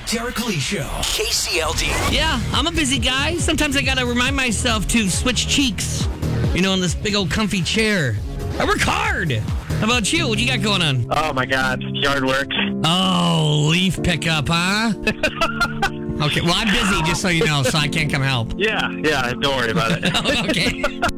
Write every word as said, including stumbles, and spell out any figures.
Derek Lee Show. K C L D. Yeah, I'm a busy guy. Sometimes I got to remind myself to switch cheeks, you know, in this big old comfy chair. I work hard. How about you? What you got going on? Oh, my God. Yard work. Oh, leaf pickup, huh? Okay, well, I'm busy, just so you know, so I can't come help. Yeah, yeah. Don't worry about it. Okay.